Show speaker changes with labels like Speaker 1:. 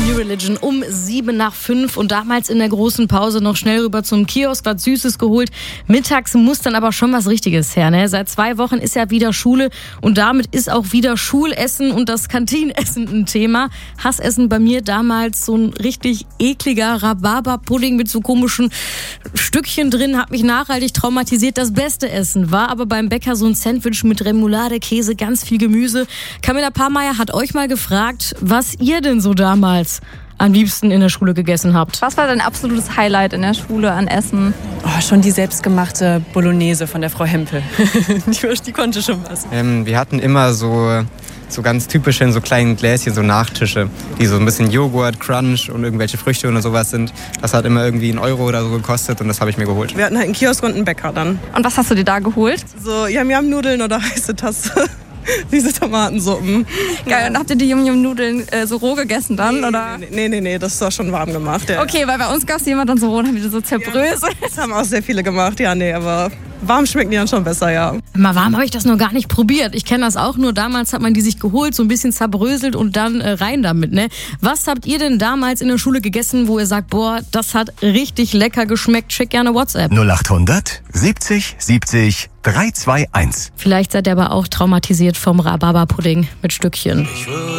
Speaker 1: New Religion um 7:05 und damals in der großen Pause noch schnell rüber zum Kiosk, was Süßes geholt. Mittags muss dann aber schon was Richtiges her, ne? Seit 2 Wochen ist ja wieder Schule und damit ist auch wieder Schulessen und das Kantinenessen ein Thema. Hassessen bei mir damals so ein richtig ekliger Rhabarberpudding mit so komischen Stückchen drin, hat mich nachhaltig traumatisiert. Das beste Essen war aber beim Bäcker so ein Sandwich mit Remoulade, Käse, ganz viel Gemüse. Camilla Pahrmeier hat euch mal gefragt, was ihr denn so damals am liebsten in der Schule gegessen habt.
Speaker 2: Was war dein absolutes Highlight in der Schule an Essen?
Speaker 3: Oh, schon die selbstgemachte Bolognese von der Frau Hempel. Die konnte schon was.
Speaker 4: Wir hatten immer so ganz typisch in so kleinen Gläschen so Nachtische, die so ein bisschen Joghurt, Crunch und irgendwelche Früchte oder sowas sind. Das hat immer irgendwie 1 Euro oder so gekostet und das habe ich mir geholt.
Speaker 5: Wir hatten halt einen Kiosk und einen Bäcker dann.
Speaker 2: Und was hast du dir da geholt?
Speaker 5: So Yum-Yum-Nudeln oder heiße Tasse. Diese Tomatensuppen.
Speaker 2: Geil, und habt ihr die Yum-Yum-Nudeln so roh gegessen dann? Oder?
Speaker 5: Nee, das war schon warm gemacht. Ja.
Speaker 2: Okay, weil bei uns gab es jemand dann so roh und haben die so zerbröselt.
Speaker 5: Ja, das haben auch sehr viele gemacht, ja, nee, aber warm schmecken die dann schon besser, ja.
Speaker 1: Mal warm habe ich das noch gar nicht probiert. Ich kenne das auch, nur damals hat man die sich geholt, so ein bisschen zerbröselt und dann rein damit, ne? Was habt ihr denn damals in der Schule gegessen, wo ihr sagt, boah, das hat richtig lecker geschmeckt? Schick gerne WhatsApp.
Speaker 6: 0800 70 70 321.
Speaker 1: Vielleicht seid ihr aber auch traumatisiert vom Rhabarberpudding mit Stückchen.